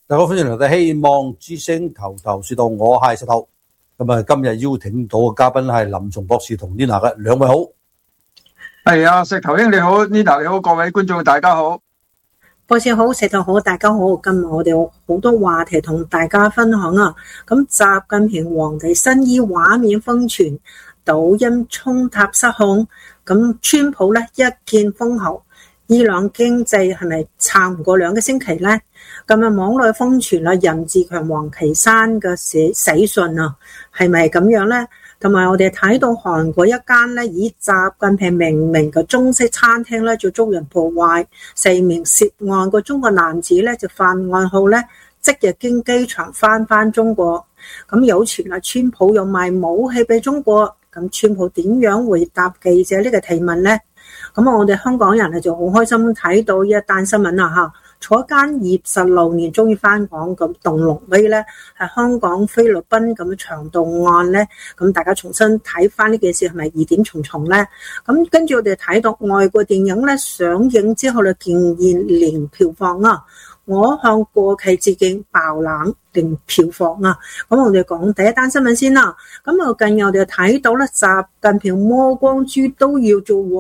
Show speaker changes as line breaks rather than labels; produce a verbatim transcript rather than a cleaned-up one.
大家歡迎嚟到希望之聲頭頭是道，我係石頭。咁啊，今日邀請到嘅嘉賓係林松博士同 Nina 嘅，兩位好。
係啊，石頭兄你好 ，Nina 你好，各位觀眾大家好。
博士好，石頭好，大家好。今日我哋有好多話題同大家分享啊。咁習近平皇帝新衣畫面瘋傳，抖音衝塔失控，咁川普咧一劍封喉。伊朗經濟係咪撐唔過兩個星期呢？咁啊，網絡瘋傳啦，任志強、王岐山嘅寫死信啊，係咪咁樣呢？同埋我哋睇到韓國一間咧以習近平命名嘅中式餐廳咧，就遭人破壞，四名涉案嘅中國男子咧就犯案後咧，即日經機場翻返中國。咁有傳啊，川普又賣武器俾中國，咁川普點樣回答記者呢個提問呢？咁我哋香港人就好開心睇到一單新聞啦嚇，坐監二十六年終於返港，咁鄧龍威咧係香港菲律賓咁長渡案咧，咁大家重新睇翻呢件事係咪疑點重重咧？咁跟住我哋睇到外國電影咧上映之後咧竟然零票房啊！我向過期致敬，爆冷零票房啊！咁我哋講第一單新聞先啦。咁啊近日我哋睇到咧習近平摸光豬都要做